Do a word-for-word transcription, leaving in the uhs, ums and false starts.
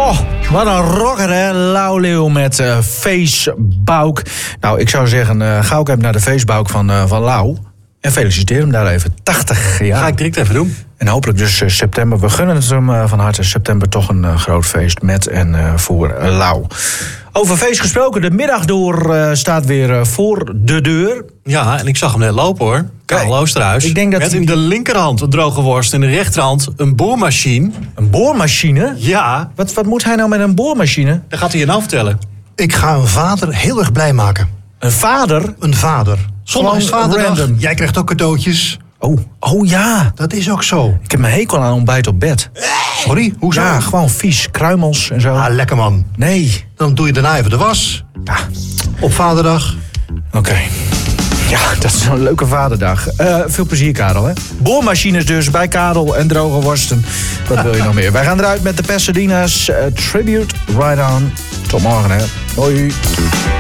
Oh, wat een rocker, hè? Lauwleeuw met uh, Feestbauk. Nou, ik zou zeggen, uh, ga ook even naar de Feestbauk van, uh, van Lau. En feliciteer hem daar even. tachtig jaar. Ga ik direct even doen. En hopelijk dus uh, september. We gunnen het hem uh, van harte. September toch een uh, groot feest met en uh, voor uh, Lau. Over feest gesproken. De middag door uh, staat weer uh, voor de deur. Ja, en ik zag hem net lopen, hoor. Karel Oosterhuis. Ik denk dat met die... in de linkerhand een droge worst. In de rechterhand een boormachine. Een boormachine? Ja. Wat, wat moet hij nou met een boormachine? Dat gaat hij je nou vertellen. Ik ga een vader heel erg blij maken. Een vader? Een vader. Zondag is vaderdag. Random. Jij krijgt ook cadeautjes. Oh, oh ja. Dat is ook zo. Ik heb mijn hekel aan ontbijt op bed. Sorry, hoezo? Ja, gewoon vies. Kruimels en zo. Ah, lekker man. Nee. Dan doe je daarna even de was. Ja. Op vaderdag. Oké. Okay. Ja, dat is een leuke vaderdag. Uh, veel plezier, Karel, hè? Boormachines dus bij Karel en droge worsten. Wat wil je nog meer? Wij gaan eruit met de Pasadena's uh, Tribute Right On. Tot morgen, hè. Hoi.